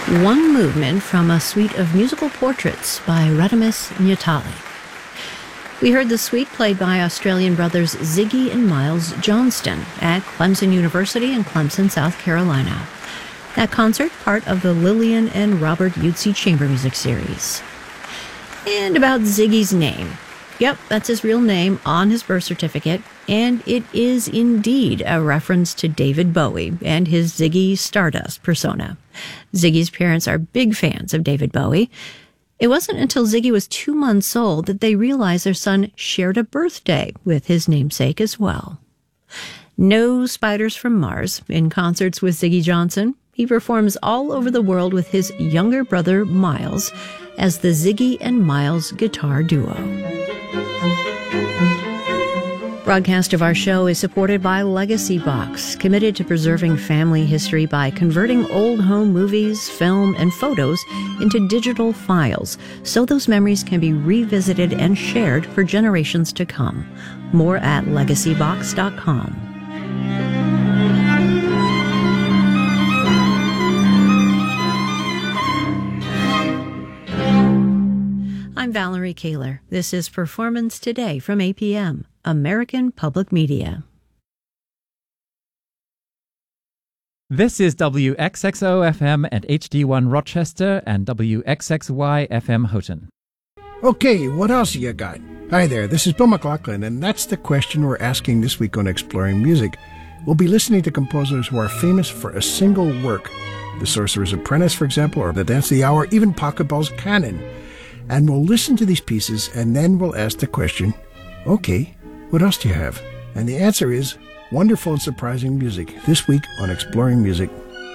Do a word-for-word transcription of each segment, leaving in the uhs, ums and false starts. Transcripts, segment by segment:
One movement from a suite of musical portraits by Radimus Nyatali. We heard the suite played by Australian brothers Ziggy and Miles Johnston at Clemson University in Clemson, South Carolina. That concert, part of the Lillian and Robert Yutzi Chamber Music Series. And about Ziggy's name. Yep, that's his real name on his birth certificate, and it is indeed a reference to David Bowie and his Ziggy Stardust persona. Ziggy's parents are big fans of David Bowie. It wasn't until Ziggy was two months old that they realized their son shared a birthday with his namesake as well. No Spiders from Mars in concerts with Ziggy Johnson. He performs all over the world with his younger brother, Miles, as the Ziggy and Miles guitar duo. Broadcast of our show is supported by Legacy Box, committed to preserving family history by converting old home movies, film, and photos into digital files so those memories can be revisited and shared for generations to come. More at legacy box dot com. I'm Valerie Kaler. This is Performance Today from A P M, American Public Media. This is W X X O F M and H D one Rochester and W X X Y F M Houghton. Okay, what else you got? Hi there, this is Bill McLaughlin, and that's the question we're asking this week on Exploring Music. We'll be listening to composers who are famous for a single work. The Sorcerer's Apprentice, for example, or The Dance of the Hour, even Pachelbel's Canon. And we'll listen to these pieces, and then we'll ask the question, okay, what else do you have? And the answer is wonderful and surprising music, this week on Exploring Music.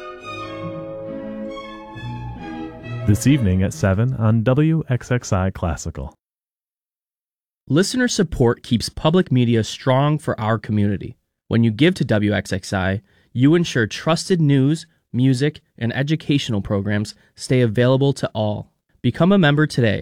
This evening at seven on W X X I Classical. Listener support keeps public media strong for our community. When you give to W X X I, you ensure trusted news, music, and educational programs stay available to all. Become a member today